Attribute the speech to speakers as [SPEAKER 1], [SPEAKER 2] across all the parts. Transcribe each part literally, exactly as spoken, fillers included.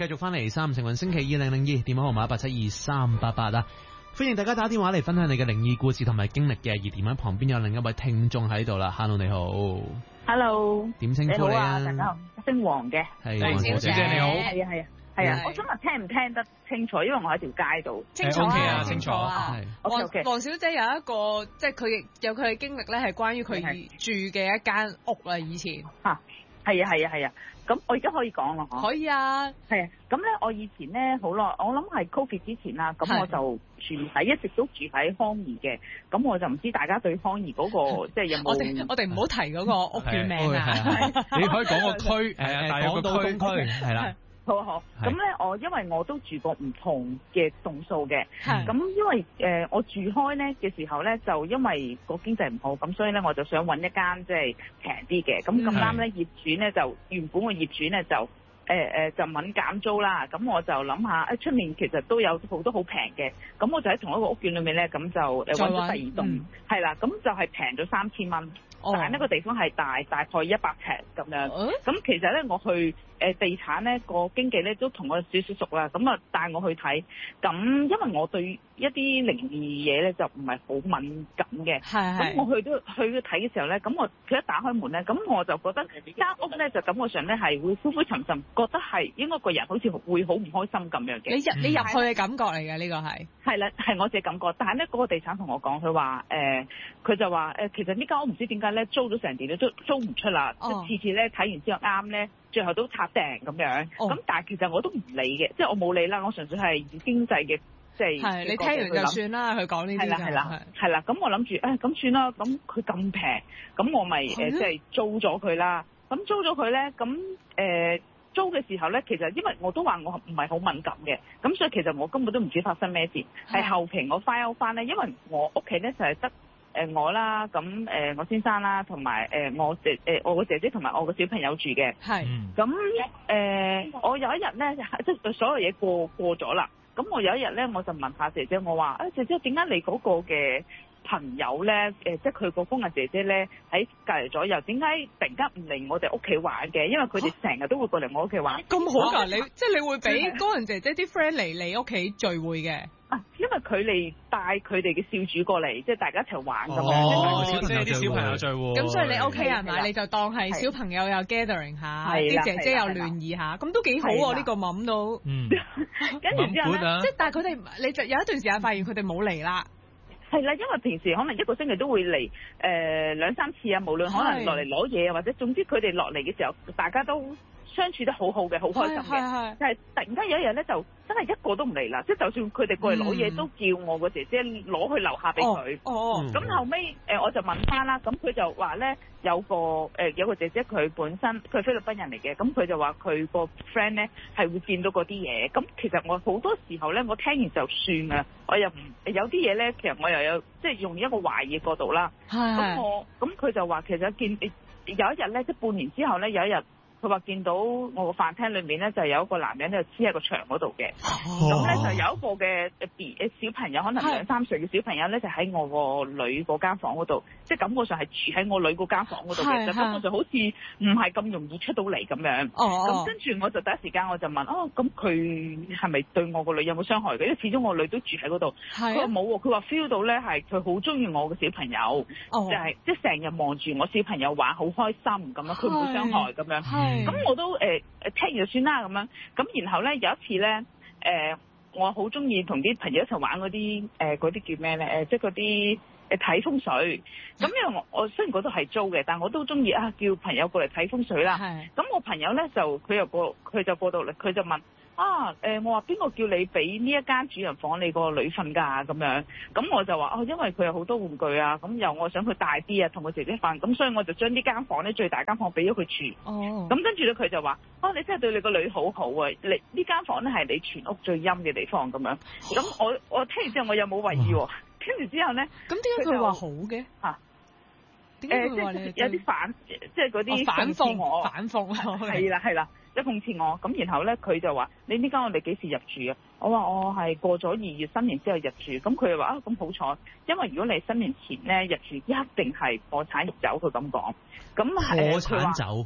[SPEAKER 1] 繼續翻嚟三五成運星期二零零二，電話號碼八七二三八八啊！歡迎大家打電話嚟分享你嘅靈異故事同埋經歷嘅，而電話旁邊有另一位聽眾喺度啦。Hello， 你好。
[SPEAKER 2] Hello，
[SPEAKER 1] 點稱呼你啊？
[SPEAKER 2] 大家好，姓黃嘅。
[SPEAKER 1] 係黃小姐，你好。
[SPEAKER 2] 係啊係啊係啊，我想問聽唔聽得清楚？因為我喺條街度。
[SPEAKER 3] 清楚啊，清楚啊。黃黃小姐有一個，即係佢有佢嘅經歷咧，係關於佢住嘅一間屋啊，以前。
[SPEAKER 2] 嚇，係啊係啊係啊。咁我而家可以講咯，
[SPEAKER 3] 可以啊，
[SPEAKER 2] 係啊。咁咧，我以前咧好耐，我諗係 Covid 之前啦。咁我就住喺一直都住喺康怡嘅。咁我就唔知大家對康怡嗰個即係有冇？
[SPEAKER 3] 我哋我哋唔好提嗰個屋苑名啊。
[SPEAKER 1] 你可以講個區，係啊，大有個區區係啦。
[SPEAKER 2] 好好，咁咧我因為我都住過唔同嘅棟數嘅，咁因為誒、呃、我住開咧嘅時候咧，就因為個經濟唔好，咁所以咧我就想揾一間即係平啲嘅，咁咁啱咧業主咧就原本個業主咧就誒誒、呃、就問減租啦，咁我就諗下誒出面其實都有好多好平嘅，咁我就喺同一個屋苑裏面咧，咁就誒揾咗第二棟，係啦、嗯，咁就係平咗三千蚊。但係呢個地方係大大概一百尺咁樣，咁、哦、其實咧我去誒、呃、地產咧個經紀咧都同我少少熟啦，咁啊帶我去睇，咁因為我對一啲靈異嘢咧就唔係好敏感嘅，咁我去都去睇嘅時候咧，咁我佢一打開門咧，咁我就覺得間屋咧就感覺上咧係會灰灰沉沉，覺得係應該個人好似會好唔開心咁樣嘅。
[SPEAKER 3] 你入你入去嘅感覺嚟嘅呢個係？係
[SPEAKER 2] 啦，係我自己感覺，但係咧嗰個地產同我講，佢話誒，佢、呃、就話誒、呃，其實呢間屋唔知點解咧租咗成年都租唔出啦，即係次次咧睇完之後啱咧，最後都拆訂咁樣。咁、哦、但係其實我都唔理嘅，即係我冇理啦，我純粹係以經濟嘅即係。係你聽完就算啦，佢講呢啲就係啦係啦係啦。咁我諗住誒咁算啦，咁佢咁平，咁我咪誒即係租咗佢啦。咁租咗佢咧，咁誒。呃租嘅時候咧，其實因為我都話我唔係好敏感嘅，咁所以其實我根本都唔知發生咩事。係後期我 file 翻咧，因為我屋企咧就係得誒我啦，咁誒、呃、我先生啦，同埋誒我姐誒我個姐姐同埋我個小朋友住嘅。係。咁誒、呃、我有一日咧，即係所有嘢過過咗啦。咁我有一日咧，我就問下姐姐，我話誒、哎、姐姐點解你嗰個嘅朋友咧，誒、呃，即係佢個工人姐姐咧，喺隔離左右，點解突然間唔嚟我哋屋企玩嘅？因為佢哋成日都會過嚟我屋企玩。咁、啊、好㗎，你即係你會俾工人姐姐啲 friend 嚟你屋企聚會嘅？啊，因為佢哋帶佢哋嘅少主過嚟，即係大家一齊玩咁樣。哦，即係啲小朋友聚會。咁所以你 OK 係咪？你就當係小朋友又 gathering 下，啲姐姐又聯誼下，咁都幾好喎！呢、呢個諗到。嗯。跟住之後咧，即係但係佢哋，你就有一段時間發現佢哋冇嚟啦。係啦，因為平時可能一個星期都會嚟誒兩三次啊，無論可能落嚟攞嘢啊，或者總之佢哋落嚟嘅時候，大家都相處得好好嘅，好開心嘅。但係突然間有一日咧，就真係一個都唔嚟啦，即係就算佢哋過嚟攞嘢，都叫我個姐姐攞去樓下俾佢。哦，咁、哦、後尾誒、呃、我就問翻啦，咁佢就話咧有個誒、呃、有個姐姐佢本身佢係菲律賓人嚟嘅，咁佢就話佢個 friend 咧係會見到嗰啲嘢。咁其實我好多時候咧，我聽完就算啦，我又唔有啲嘢咧，其實我又有即係用一個懷疑角度啦。咁我咁佢就話其實見有一日咧，即係半年之後咧，有一日。佢話見到我個飯廳裏面咧，就有一個男人咧黐喺個牆嗰度嘅。咁、哦、咧就有一個嘅誒小朋友，可能兩三歲嘅小朋友咧，就喺我個女嗰間房嗰度，即係感覺上係住喺我女嗰間房嗰度嘅，就感覺上好似唔係咁容易出到嚟咁樣。咁跟住我就第一時間我就問，哦，咁佢係咪對我個女有冇傷害嘅？因為始終我女都住喺嗰度。佢話冇喎，佢話 feel 到咧係佢好中意我個小朋友，哦、就係即係成日望住我小朋友玩，好開心咁樣，佢唔會傷害咁樣。咁、嗯、我都誒誒、呃、聽完就算啦咁樣，咁然後咧有一次咧誒、呃，我好中意同啲朋友一齊玩嗰啲誒嗰啲叫咩咧誒，即係嗰啲誒睇風水。咁因為我我雖然嗰度係租嘅，但我都中意啊叫朋友過嚟睇風水啦。咁我朋友咧就佢又過佢就過到嚟，佢就問。啊，誒、呃，我話邊個叫你俾呢一間主人房你個女瞓㗎咁樣，咁我就話哦，因為佢有好多玩具啊，咁又我想佢大啲啊，同佢姐姐瞓，咁所以我就將呢間房咧最大間房俾咗佢住。哦，咁跟住咧佢就話，哦，你真係對你個女好好啊，你呢間房咧係你全屋最陰嘅地方咁樣。咁我我聽完之後我又冇為意喎，跟住之後咧，咁點解佢話好嘅嚇？誒、呃，即係有啲反，即係嗰啲反諷我，反諷係啦係啦。一諷刺我，咁然後咧佢就話：你呢間我哋幾時入住啊？我話我係過咗二月新年之後入住，咁佢就話啊咁好彩，因為如果你新年前咧入住，一定係破產入走，佢咁講。咁係破產走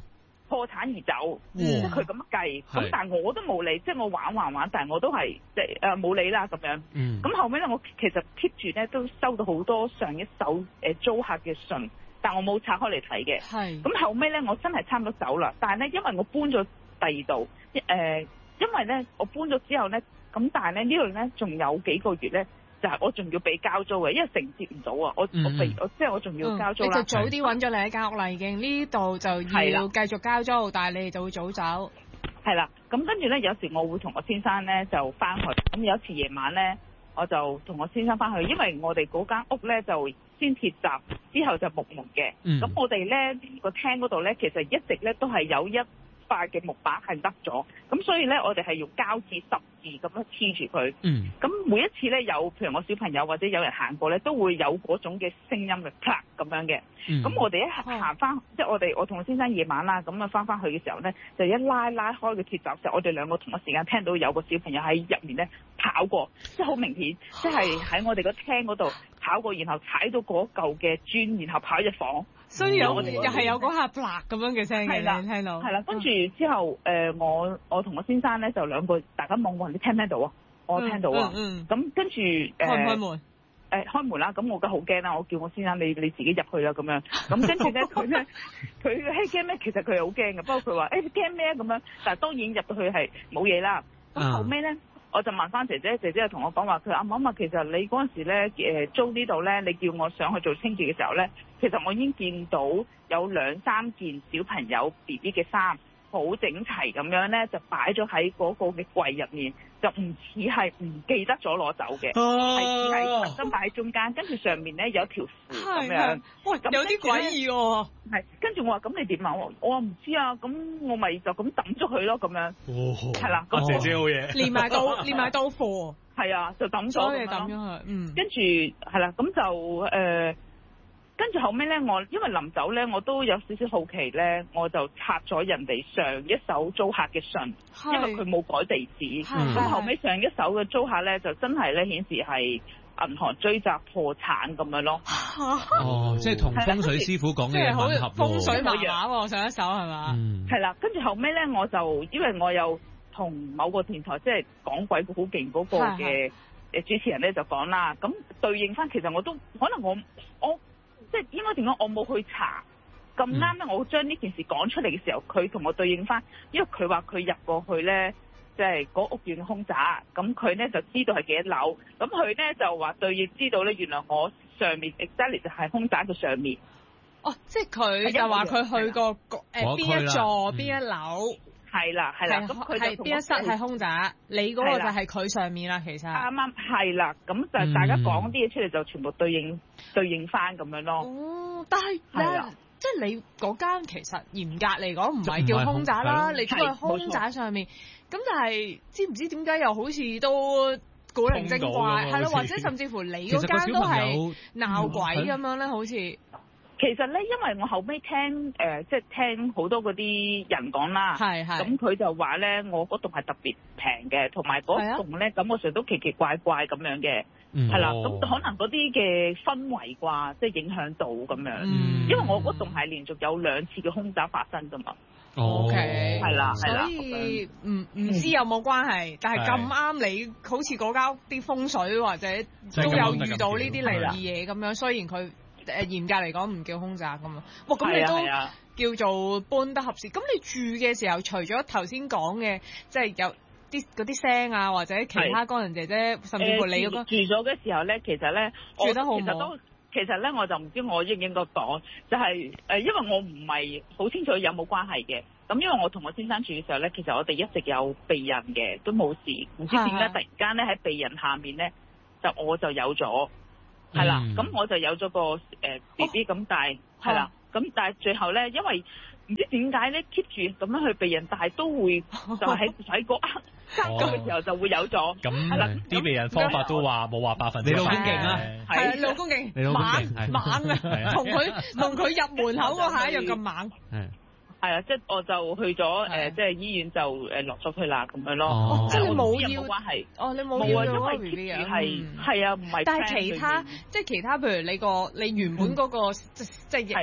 [SPEAKER 2] 破產而走，即係佢咁樣計。咁但係我都冇理，即係我玩玩玩，但係我都係即係誒冇理啦咁樣。咁、嗯、後尾咧，我其實 keep 住咧都收到好多上一手誒租客嘅信，但我冇拆開嚟睇嘅。係。咁後尾咧，我真係差唔多走啦。但係咧，因為我搬咗第二度，誒、呃，因為咧我搬咗之後咧，咁但係咧呢度咧仲有幾個月咧。就係我仲要俾交租嘅，因為承接唔到啊！我、嗯、我俾我即係我仲要交租啦、嗯。你
[SPEAKER 3] 就早啲揾咗你一間屋啦，已經呢度就要繼續交租，但係你哋就會早走。
[SPEAKER 2] 係啦，咁跟住咧，有時我會同我先生咧就翻去。咁有一次夜晚咧，我就同我先生翻去，因為我哋嗰間屋咧就先鐵閘，之後就木門嘅。咁、嗯、我哋咧個廳嗰度咧，其實一直咧都係有一塊嘅木板係甩咗，咁所以咧我哋係用膠紙十字咁樣黐住佢。嗯。咁每一次咧有，譬如我小朋友或者有人行過咧，都會有嗰種嘅聲音嘅啪咁樣嘅。嗯。咁我哋一行翻、嗯，即係我哋我同我先生夜晚啦，咁啊翻翻去嘅時候咧，就一拉拉開個鐵閘時，我哋兩個同一時間聽到有個小朋友喺入面咧跑過，即係好明顯，即係喺我哋個廳嗰度跑過，然後踩到嗰嚿嘅磚，然後跑入房。
[SPEAKER 3] 所以有我哋又係有嗰下啪咁樣嘅聲嘅，你聽到？
[SPEAKER 2] 係啦，跟住之後誒、呃，我我同我先生咧就兩個大家望望，你聽唔聽到啊？我聽到啊。嗯。咁、嗯、跟住誒、呃、
[SPEAKER 3] 開唔開門？誒、
[SPEAKER 2] 呃、開門啦！咁我梗係好驚啦！我叫我先生你你自己入去啦咁樣。咁跟住咧佢咧佢嘿驚咩？其實佢係好驚嘅，不過佢話誒驚咩咁樣？但係當然入到去係冇嘢啦。咁後尾咧。我就問翻姐姐，姐姐就同我講話，佢話阿媽啊，其實你嗰陣時咧誒租呢度咧，你叫我上去做清潔嘅時候咧，其實我已經見到有兩三件小朋友 B B 嘅衫，好整齊咁樣咧，就擺咗喺嗰個嘅櫃入面，就唔似係唔記得咗攞走嘅，係似係特登擺喺中間，跟住上面咧有條符咁樣。
[SPEAKER 3] 喂，有啲詭異喎。係，
[SPEAKER 2] 跟住我話咁你點啊？我我話唔知啊，咁我咪就咁抌咗佢咯，咁樣。哦。係啦，
[SPEAKER 4] 個姐姐好嘢。
[SPEAKER 3] 連埋刀，連埋刀貨。
[SPEAKER 2] 係啊，就抌咗。所以
[SPEAKER 3] 抌咗佢。嗯。
[SPEAKER 2] 跟住係啦，咁就誒。呃跟住後尾咧，我因為臨走咧，我都有少少好奇咧，我就拆咗人哋上一手租客嘅信，因為佢冇改地址。咁後尾上一手嘅租客咧，就真係咧顯示係銀行追責破產咁樣咯。
[SPEAKER 1] 哦，即係同風水師傅講嘅嘢吻合喎。
[SPEAKER 3] 風水麻麻喎，上一手係嘛？
[SPEAKER 2] 係啦，跟住後尾咧，我就因為我有同某個電台即係講鬼故好勁嗰個嘅誒主持人咧就講啦，咁對應翻其實我都可能我我。即係應該點講？我冇去查咁啱咧，我將呢件事講出嚟嘅時候，佢同我對應翻，因為佢話佢入過去咧，即係嗰屋苑嘅空宅，咁佢咧就知道係幾多樓，咁佢咧就話對應知道咧，原來我上面 exactly 就係空宅嘅上面。
[SPEAKER 3] 哦，即係佢就話佢去過誒邊一座邊一樓。
[SPEAKER 2] 係啦，係啦，咁佢
[SPEAKER 3] 係邊一室係空宅，你嗰個就係佢上面啦，其實
[SPEAKER 2] 啱啱係啦，咁就大家講啲嘢出嚟就全部對應、嗯、對應翻咁樣咯。
[SPEAKER 3] 哦，但係咧，即係你嗰間其實嚴格嚟講唔係叫空宅啦，你只係空宅上面，咁但係知唔知點解又好似都古靈精怪，係咯，或者甚至乎你嗰間都係鬧鬼咁樣咧，好似。
[SPEAKER 2] 其實咧，因為我後尾聽誒、呃，即係聽好多嗰啲人講啦，係係，咁佢就話咧，我嗰棟係特別平嘅，同埋嗰棟咧，感覺上都奇奇怪怪咁樣嘅，係、嗯、啦，咁、哦、可能嗰啲嘅氛圍啩，即係影響到咁樣、嗯，因為我嗰棟係連續有兩次嘅空襲發生㗎嘛。
[SPEAKER 3] O K，
[SPEAKER 2] 係啦，係啦，
[SPEAKER 3] 所以唔唔知有冇關係，嗯、但係咁啱你好似嗰間啲風水或者都有遇到呢啲靈異嘢咁樣，雖然佢。誒嚴格嚟講唔叫空宅咁啊！哇，咁你都叫做搬得合適。咁你住嘅時候，除咗頭先講嘅，即係有啲嗰啲聲啊，或者其他工人姐姐，甚至乎你嗰個
[SPEAKER 2] 住咗嘅時候咧，其實咧
[SPEAKER 3] 住得好唔好？
[SPEAKER 2] 其實都其實咧，我就唔知我應唔應該講，就係誒，因為我唔係好清楚有冇關係嘅。咁因為我同我先生住嘅時候咧，其實我哋一直有避孕嘅，都冇事。唔知點解突然間咧喺避孕下面咧，就我就有咗。係啦，咁、嗯、我就有咗個誒 B B 咁，但係係啦，咁但係最後咧，因為唔知點解咧 keep 住咁樣去避孕，但係都會就喺喺嗰刻生咗嘅時候就會有咗。
[SPEAKER 4] 咁係啦，啲避孕方法都話冇話百分之百。
[SPEAKER 1] 你老公勁啊，
[SPEAKER 3] 係老公勁，猛猛啊，同佢同佢入門口嗰下一樣咁猛。
[SPEAKER 2] 係啊，即係我就去咗誒、呃，即係醫院就誒落咗去啦咁樣咯。
[SPEAKER 3] 哦，即係你冇要
[SPEAKER 2] 關係。
[SPEAKER 3] 哦，你冇要
[SPEAKER 2] 因為 B B 係係啊，唔係。
[SPEAKER 3] 但係其他即係其他，譬如你個你原本嗰、嗰個、嗯、即係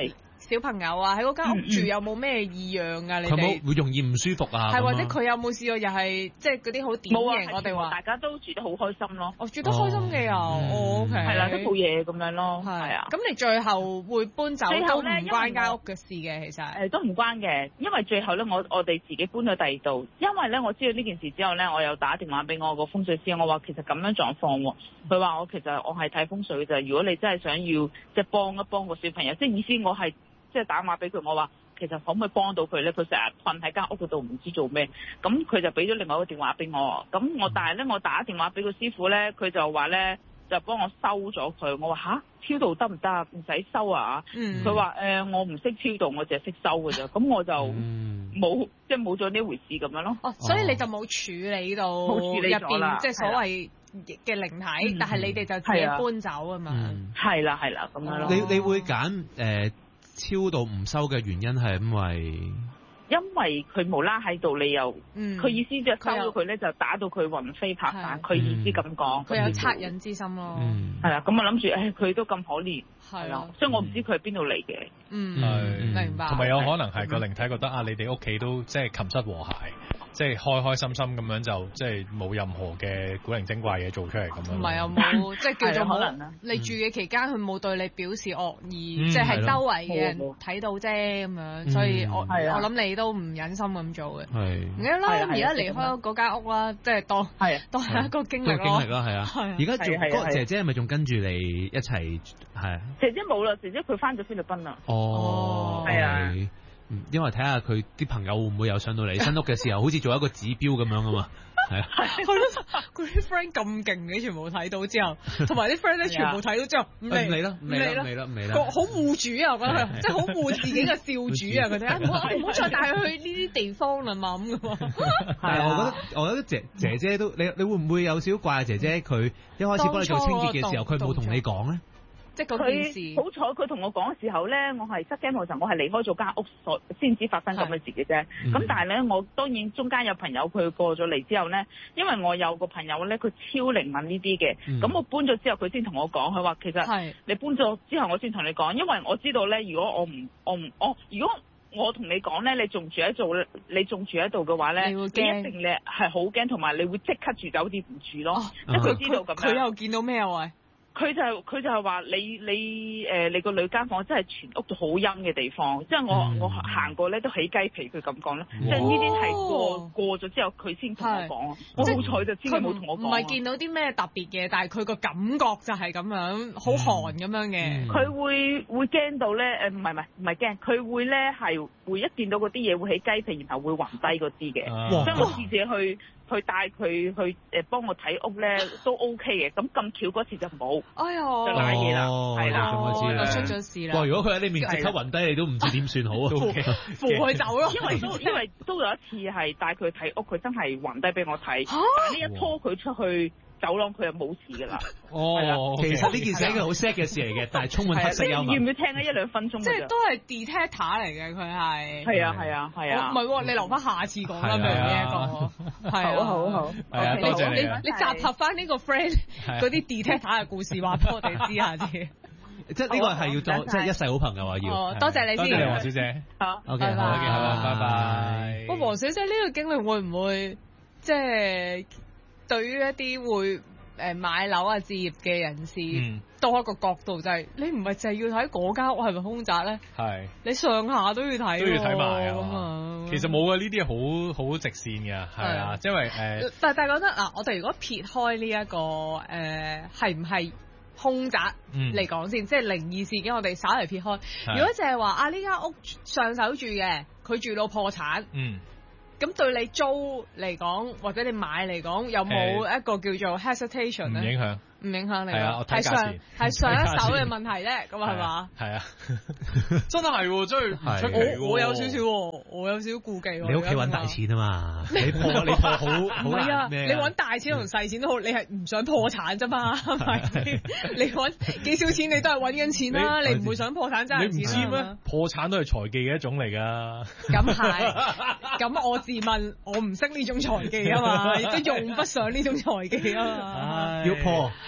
[SPEAKER 3] 小朋友啊，喺嗰間屋住有冇咩異樣啊？你
[SPEAKER 1] 佢
[SPEAKER 3] 哋
[SPEAKER 1] 冇會容易唔舒服啊？
[SPEAKER 3] 係或者佢有冇試過又係即係嗰啲好典型？我哋話
[SPEAKER 2] 大家都住得好開心咯。
[SPEAKER 3] 哦，住得開心嘅又，哦 OK，
[SPEAKER 2] 係啦，都冇嘢咁樣咯。
[SPEAKER 3] 係
[SPEAKER 2] 啊。
[SPEAKER 3] 咁你最後會搬走都唔關間屋嘅事嘅，其實
[SPEAKER 2] 誒都唔關嘅，因為最後咧，我我哋自己搬咗第二度，因為咧我知道呢件事之後咧，我又打電話俾我個風水師，我話其實咁樣狀況喎，佢話我其實我係睇風水嘅啫，如果你真係想要即係幫一幫個小朋友，即係意思我係即係打電話俾佢，我話其實可唔可以幫到佢咧？佢成日困喺間屋嗰度唔知做咩，咁佢就俾咗另外一個電話俾我，咁我但係咧我打電話俾個師傅咧，佢就話咧就幫我收咗佢，我話吓？超度得唔得啊？唔使收啊！佢話誒，我唔識超度，我淨係識收嘅啫。咁我就冇、嗯、即係冇咗呢回事咁樣咯。
[SPEAKER 3] 哦，所以你就冇處理到
[SPEAKER 2] 冇處理咗啦，
[SPEAKER 3] 即係所謂嘅靈體，嗯、但係你哋就自己搬走啊嘛。
[SPEAKER 2] 係啦係啦咁樣咯。
[SPEAKER 1] 你你會揀誒、呃、超度唔收嘅原因係因為？
[SPEAKER 2] 因為佢無啦喺度，你又，佢、嗯、意思就收咗佢咧，就打到佢魂飛魄散。佢意思咁講，
[SPEAKER 3] 佢、嗯、有惻隱之心咯。
[SPEAKER 2] 係啦，咁我諗住，誒，佢都咁可憐，
[SPEAKER 3] 係啦，
[SPEAKER 2] 所以我唔知佢係邊度嚟嘅。
[SPEAKER 3] 嗯，明白。
[SPEAKER 4] 同埋有可能係個靈體覺得啊，你哋屋企都即係琴瑟和諧。即係開開心心咁樣就即係冇任何嘅古靈精怪嘢做出嚟咁樣。唔係啊，冇即係叫做可能你住嘅期間佢冇對你表示惡意，嗯、即係喺周圍嘅人睇到啫咁樣，嗯、所以我、嗯、我諗你都唔忍心咁做嘅。係。唔緊啦，而家離開嗰間屋啦，即係當係當係一個經歷咯。經歷啦，係啊。而家仲嗰個姐姐係咪仲跟住你一齊係？姐姐冇啦，姐姐佢翻咗菲律賓啦。哦，係啊。因為睇下佢啲朋友會唔會有上到嚟新屋嘅時候，好似做一個指標咁樣啊嘛，係啊，係咯，佢啲 friend 咁勁嘅，全部睇到之後，同埋啲 friend 咧全部睇到之後，唔嚟啦，唔嚟啦，唔嚟啦，唔嚟啦，好護主啊，我覺得佢，即係好護自己嘅少主啊，佢哋，唔好唔好再帶佢去呢啲地方啦嘛咁噶嘛，係啊，我覺得我覺得姐姐姐都，你你會唔會有少少怪姐姐佢一開始幫你做清潔嘅時候，佢冇同你講咧？即係嗰件事，好彩佢同我講嘅時候咧，我係失驚無神，我係離開咗間屋所先知發生咁嘅事嘅啫。咁、嗯、但係咧，我當然中間有朋友佢過咗嚟之後咧，因為我有個朋友咧，佢超靈敏呢啲嘅。咁、嗯、我搬咗之後，佢先同我講，佢話其實你搬咗之後，我先同你講，因為我知道咧，如果我唔我唔我如果我同你講咧，你仲住喺度，你仲住喺度嘅話咧，你，你一定咧係好驚，同埋你會即刻住酒店唔住咯。即係佢知道咁樣。佢又見到咩啊？喂！佢就佢就係話你你誒、呃、你個女間房真係全屋都好陰嘅地方，即係我、嗯、我行過咧都起雞皮，佢咁講咧，即係呢啲係過過咗之後佢先同我講，我好彩就千祈冇同我講。唔係見到啲咩特別嘅，但係佢個感覺就係咁樣，好寒咁樣嘅。佢、嗯、會會驚到咧誒，唔係唔係唔係驚，佢會咧係會一見到嗰啲嘢會起雞皮，然後會暈低嗰啲嘅。所以我次次去。去帶佢去誒幫我睇屋咧都 OK 嘅，咁咁巧嗰次就冇，哎呀，就瀨嘢啦，係啦，就出咗事啦。哇！如果佢喺你面即刻暈低，你都唔知點算好啊！扶佢走咯，因為都因為都有一次係帶佢睇屋，佢真係暈低俾我睇，但呢一拖佢出去走廊，佢就冇事噶啦。哦，其實呢件事係一個好 sad 嘅事嚟嘅，但係充滿黑色幽默。要唔要聽啊？一兩分鐘即係都係 detector 嚟嘅，佢係。係啊係啊係啊！唔係喎，你留翻下次講啦，譬如呢一個係。好好好，係啊，多謝你。你集合翻呢個 friend 嗰啲 detector 嘅故事，話俾我哋知下先。即係呢個係要做，即係一世好朋友啊！要。多謝你先，多謝你黃小姐。好，OK，好嘅，好啦，拜拜。喂，黃小姐呢個經歷會唔會即係對於一啲會誒買樓啊置業嘅人士，多一個角度就係你唔係淨係要睇嗰間屋係咪空宅咧？係。你上下都要睇。都要睇埋啊！其實冇啊，呢啲係好好直線嘅，係啊，因為誒、呃，但係但係覺得嗱，我哋如果撇開呢、這、一個誒係唔係空宅嚟講先，嗯、即係靈異事件，我哋稍為撇開。如果就係話啊，呢間屋上手住嘅，佢住到破產，嗯，咁對你租嚟講或者你買嚟講，有冇一個叫做 hesitation 咧？唔影響。唔影響你㗎，係上係上一手嘅問題咧，咁啊係嘛？係啊，真係喎，真係出奇喎！我我有少少，我有少少顧忌喎。你屋企揾大錢啊嘛？你破你破好好難咩？你揾大錢同細錢都好，你係唔想破產啫嘛？係咪？你揾幾少錢你都係揾緊錢啦，你唔會想破產爭錢。你唔知咩？破產都係財技嘅一種嚟㗎。咁係，咁我自問我唔識呢種財技啊嘛，亦都用不上呢種財技啊嘛。要破。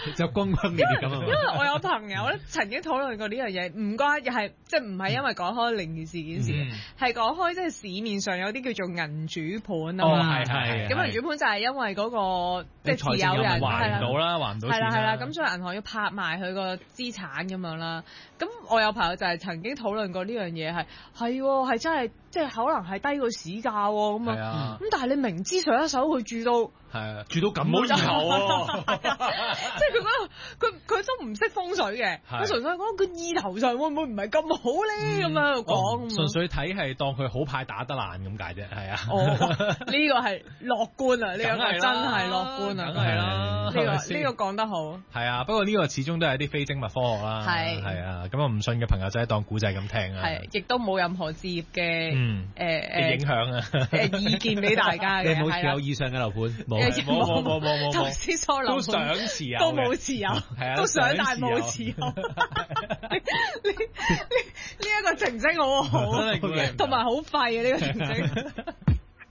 [SPEAKER 1] 就轟轟烈烈咁啊！
[SPEAKER 3] 因為我有朋友咧曾經討論過呢樣嘢，唔關又係即係唔係因為講開靈異事件事，係講開即係市面上有啲叫做銀主盤啊嘛。
[SPEAKER 1] 哦，係係。
[SPEAKER 3] 咁銀主盤就係因為嗰個即係持有人
[SPEAKER 4] 還唔到啦，還唔到錢啦。
[SPEAKER 3] 係啦係啦，咁所以銀行要拍賣佢個資產咁樣啦。咁我有朋友就係曾經討論過呢樣嘢，係係係真係即係可能係低過市價喎咁啊。咁但係你明知上一手佢住到
[SPEAKER 4] 係啊，住到咁好以後喎，
[SPEAKER 3] 即係佢覺得佢佢都唔識風水嘅，佢純粹講佢意頭上會唔會唔係咁好咧咁樣講。
[SPEAKER 4] 純粹睇係當佢好牌打得爛咁解啫，係啊。
[SPEAKER 3] 哦，呢個係樂觀啊，呢個真係樂觀啊，
[SPEAKER 4] 係啦，
[SPEAKER 3] 呢個呢個講得好。
[SPEAKER 4] 係啊，不過呢個始終都係啲非精密科學啦，係係啊。咁啊，唔信嘅朋友仔當古仔咁聽啊。
[SPEAKER 3] 係，亦都冇任何置業嘅誒誒
[SPEAKER 4] 影響啊，
[SPEAKER 3] 誒意見俾大家嘅。
[SPEAKER 1] 你冇持有以上嘅樓盤？冇
[SPEAKER 4] 冇冇冇冇冇。
[SPEAKER 3] 頭先所樓
[SPEAKER 4] 都想持有，
[SPEAKER 3] 都冇持有，
[SPEAKER 4] 係啊，
[SPEAKER 3] 都想但係冇持有。呢呢呢一個成績好好，同埋好廢啊！呢個成績。